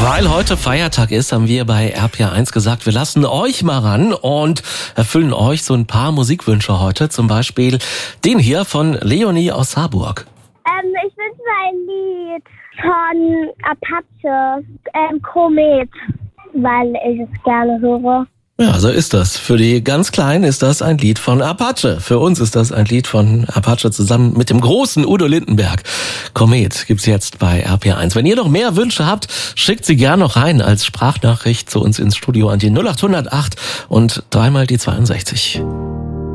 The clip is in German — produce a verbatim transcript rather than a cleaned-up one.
Weil heute Feiertag ist, haben wir bei R P R eins gesagt, wir lassen euch mal ran und erfüllen euch so ein paar Musikwünsche heute. Zum Beispiel den hier von Leonie aus Saarburg. Ähm, ich wünsche mir ein Lied von Apache, ähm, Komet, weil ich es gerne höre. Ja, so ist das. Für die ganz Kleinen ist das ein Lied von Apache. Für uns ist das ein Lied von Apache zusammen mit dem großen Udo Lindenberg. Komet gibt's jetzt bei R P R eins. Wenn ihr noch mehr Wünsche habt, schickt sie gerne noch rein als Sprachnachricht zu uns ins Studio an die null acht null acht und dreimal die zweiundsechzig.